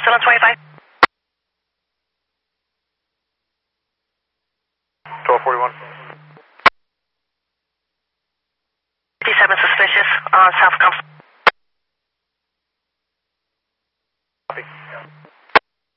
Still on 25? 1241. 57 suspicious on South Compton.